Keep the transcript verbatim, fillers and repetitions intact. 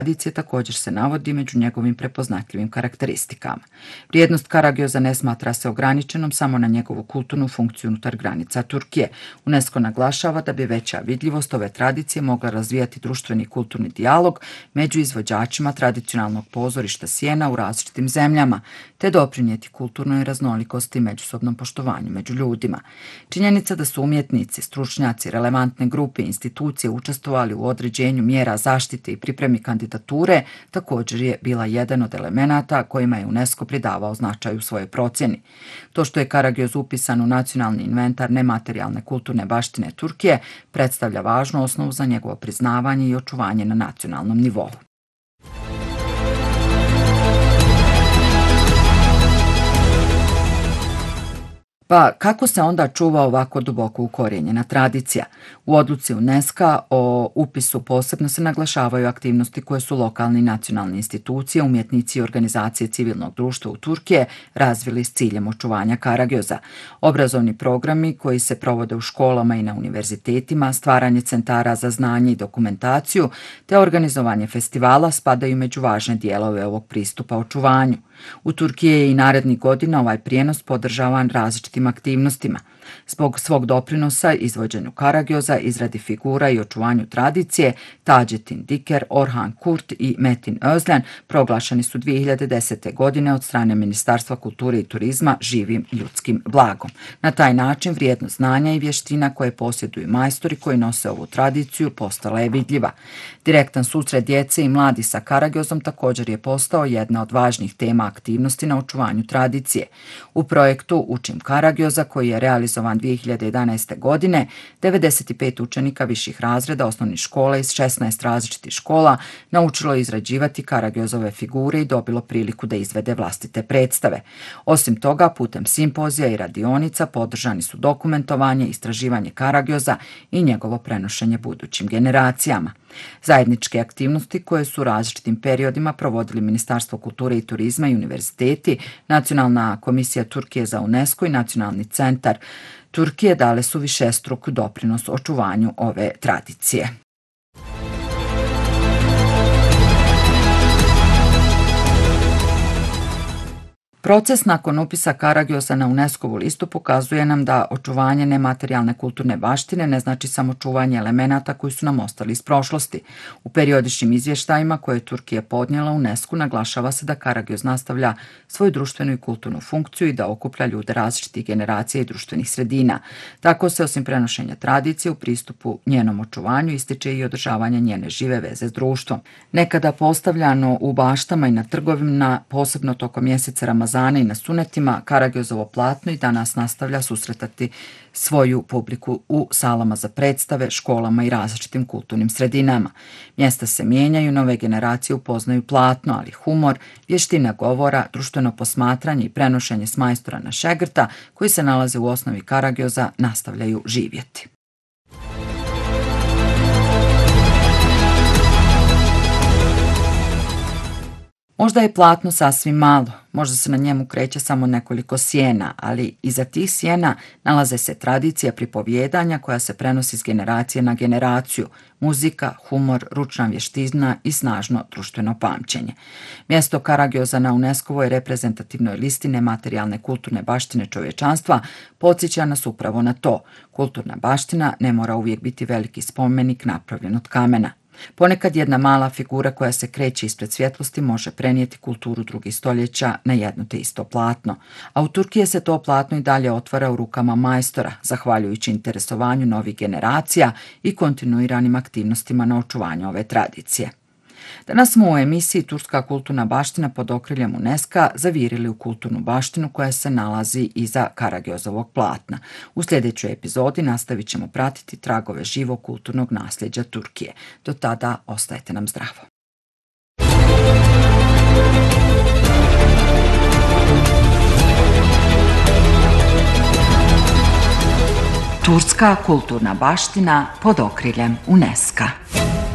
tradicije također se navodi među njegovim prepoznatljivim karakteristikama. Vrijednost Karagöza ne smatra se ograničenom samo na njegovu kulturnu funkciju unutar granica Turkije. UNESCO naglašava da bi veća vidljivost ove tradicije mogla razvijati društveni i kulturni dijalog među izvođačima tradicionalnog pozorišta sjena u različitim zemljama, te doprinijeti kulturnoj raznolikosti i međusobnom poštovanju među ljudima. Činjenica da su umjetnici, stručnjaci, relevantne grupe i institucije učestvovali u određenju mjera zaštite i pripremi kandidature također je bila jedan od elemenata kojima je UNESCO pridavao značaj u svojoj procjeni. To što je Karagöz upisan u nacionalni inventar nematerijalne kulturne baštine Turkije predstavlja važnu osnovu za njegovo priznavanje i očuvanje na nacionalnom nivou. Pa kako se onda čuva ovako duboko ukorijenjena tradicija? U odluci UNESCO o upisu posebno se naglašavaju aktivnosti koje su lokalne i nacionalne institucije, umjetnici i organizacije civilnog društva u Turkije razvili s ciljem očuvanja Karagöza. Obrazovni programi koji se provode u školama i na univerzitetima, stvaranje centara za znanje i dokumentaciju te organizovanje festivala spadaju među važne dijelove ovog pristupa očuvanju. U Turkiji je i narednih godina ovaj prijenos podržavan različitim aktivnostima. Zbog svog doprinosa izvođenju Karagöza, izradi figura i očuvanju tradicije, Taceddin Diker, Orhan Kurt i Metin Özlen proglašeni su dvije hiljade desete. godine od strane Ministarstva kulture i turizma živim ljudskim blagom. Na taj način vrijednost znanja i vještina koje posjeduju majstori koji nose ovu tradiciju postala je vidljiva. Direktan susret djece i mladih sa Karagözom također je postao jedna od važnih tema aktivnosti na očuvanju tradicije. U projektu Učim Karagöza, koji je realizovan dvije hiljade jedanaeste. godine, devedeset pet učenika viših razreda osnovnih škola iz šesnaest različitih škola naučilo je izrađivati Karagözove figure i dobilo priliku da izvede vlastite predstave. Osim toga, putem simpozija i radionica podržani su dokumentovanje, istraživanje Karagöza i njegovo prenošenje budućim generacijama. Zajedničke aktivnosti koje su u različitim periodima provodili Ministarstvo kulture i turizma i univerziteti, Nacionalna komisija Turkije za UNESCO i Nacionalni centar Turkije dale su višestruk doprinos očuvanju ove tradicije. Proces nakon upisa Karagöza na UNESCO-vu listu pokazuje nam da očuvanje nematerijalne kulturne baštine ne znači samo čuvanje elemenata koji su nam ostali iz prošlosti. U periodičnim izvještajima koje je Turkija podnijela UNESCO naglašava se da Karagöz nastavlja svoju društvenu i kulturnu funkciju i da okuplja ljude različitih generacija i društvenih sredina. Tako se osim prenošenja tradicije u pristupu njenom očuvanju ističe i održavanje njene žive veze s društvom. Nekada postavljano u baštama i na trgovima, posebno tokom mjeseca Ramazana i na sunetima, Karagözovo platno i danas nastavlja susretati svoju publiku u salama za predstave, školama i različitim kulturnim sredinama. Mjesta se mijenjaju, nove generacije upoznaju platno, ali humor, vještina govora, društveno posmatranje i prenošenje s majstora na šegrta, koji se nalaze u osnovi Karagöza, nastavljaju živjeti. Možda je platno sasvim malo, možda se na njemu kreće samo nekoliko sjena, ali iza tih sjena nalaze se tradicija pripovjedanja koja se prenosi s generacije na generaciju, muzika, humor, ručna vještina i snažno društveno pamćenje. Mjesto Karagöza na UNESCO-voj reprezentativnoj listi nematerijalne kulturne baštine čovječanstva podsjeća nas upravo na to. Kulturna baština ne mora uvijek biti veliki spomenik napravljen od kamena. Ponekad jedna mala figura koja se kreće ispred svjetlosti može prenijeti kulturu drugih stoljeća na jedno te isto platno. A u Turkiji se to platno i dalje otvara u rukama majstora, zahvaljujući interesovanju novih generacija i kontinuiranim aktivnostima na očuvanju ove tradicije. Danas smo u emisiji Turska kulturna baština pod okriljem UNESCO zavirili u kulturnu baštinu koja se nalazi iza Karagözovog platna. U sljedećoj epizodi nastavit ćemo pratiti tragove živog kulturnog nasljeđa Turkije. Do tada ostajte nam zdravo. Turska kulturna baština pod okriljem UNESCO.